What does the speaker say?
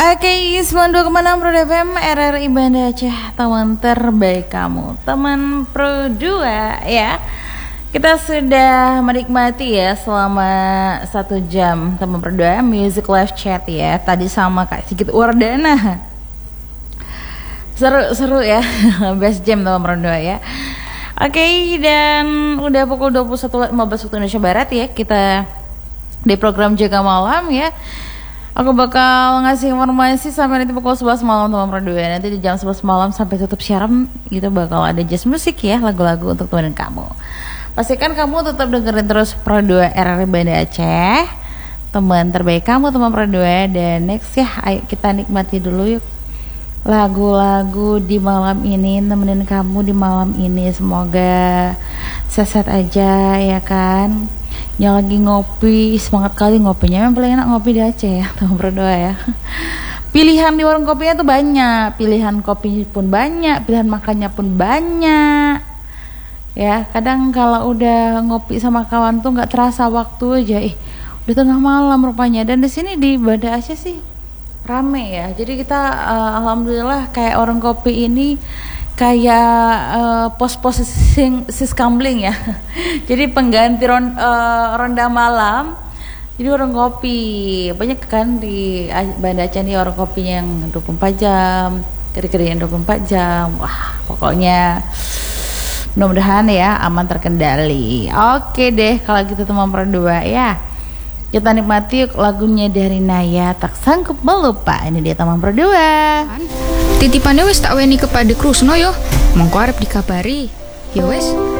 Oke, 92,6 Pro FM RRI Banda Aceh, teman terbaik kamu, teman Pro 2 ya. Kita sudah menikmati ya selama 1 jam teman Pro 2 music live chat ya. Tadi sama Kak Sigit Wardana. Seru ya. Best jam teman Pro 2 ya. Oke, dan udah pukul 21.15 waktu Indonesia Barat ya. Kita di program Jaga Malam ya. Aku bakal ngasih informasi sampai nanti pukul 11 malam teman Pro 2. Nanti di jam 11 malam sampai tutup siaran gitu bakal ada jazz musik ya, lagu-lagu untuk temenin kamu. Pastikan kamu tetap dengerin terus Pro 2 RRI Banda Aceh, teman terbaik kamu teman Pro 2. Dan next ya, ayo kita nikmati dulu yuk lagu-lagu di malam ini, nemenin kamu di malam ini. Semoga sehat aja ya kan. Yang lagi ngopi, semangat kali ngopinya. Memang paling enak ngopi di Aceh ya teman Pro 2 ya. Pilihan di warung kopinya tuh banyak, pilihan kopi pun banyak, pilihan makannya pun banyak. Ya, kadang kalau udah ngopi sama kawan tuh nggak terasa waktu aja. Udah tengah malam rupanya. Dan di sini di Banda Aceh sih rame ya. Jadi kita alhamdulillah kayak orang kopi ini kayak pos-pos siskambling ya. Jadi pengganti ronda malam. Jadi orang kopi banyak kan di Banda Aceh nih, orang kopinya yang 24 jam, keri-keri yang 24 jam. Wah, pokoknya mudah-mudahan ya aman terkendali. Oke deh kalau gitu teman Pro 2 ya. Kita nikmati lagunya dari Naya, Tak Sanggup Melupa. Ini dia teman Pro 2. Titipannya wis tak weni kepada Krusno yo. Mongko arep dikabari. Ya wis.